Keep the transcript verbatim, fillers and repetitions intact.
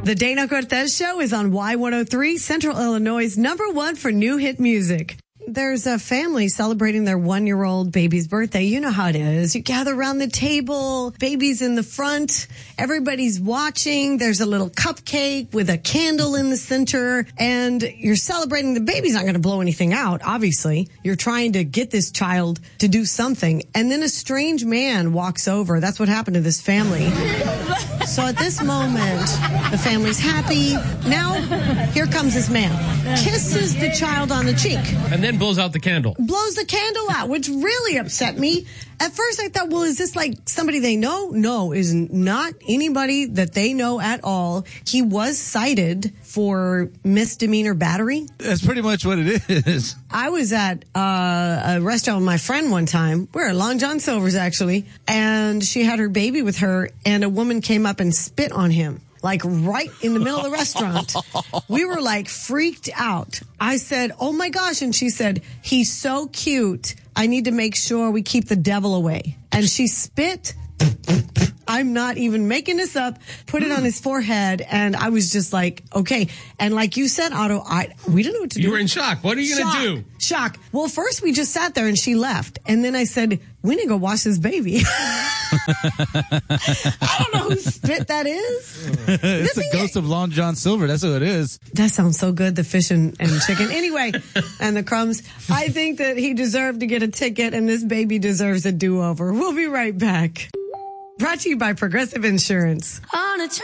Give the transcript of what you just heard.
The Dana Cortez Show is on Y one oh three, Central Illinois' number one for new hit music. There's a family celebrating their one-year-old baby's birthday. You know how it is. You gather around the table, baby's in the front, everybody's watching. There's a little cupcake with a candle in the center, and you're celebrating. The baby's not going to blow anything out, obviously. You're trying to get this child to do something, and then a strange man walks over. That's what happened to this family. So at this moment, the family's happy. Now, here comes this man. Kisses the child on the cheek. And then blows out the candle. Blows the candle out, which really upset me. At first, I thought, well, is this like somebody they know? No, is not anybody that they know at all. He was cited for misdemeanor battery. That's pretty much what it is. I was at uh, a restaurant with my friend one time. We're at Long John Silver's, actually. And she had her baby with her, and a woman came up and spit on him. Like right in the middle of the restaurant. We were like freaked out. I said, oh my gosh. And she said, he's so cute. I need to make sure we keep the devil away. And she spit. I'm not even making this up. Put it on his forehead. And I was just like, okay. And like you said, Otto, I, we didn't know what to do. You were in shock. What are you going to do? Shock. Well, first we just sat there and she left. And then I said, we need to go wash this baby. I don't know whose spit that is. It's the ghost of Long John Silver. That's who it is. That sounds so good, the fish and, and chicken. Anyway, and the crumbs. I think that he deserved to get a ticket, and this baby deserves a do-over. We'll be right back. Brought to you by Progressive Insurance. On a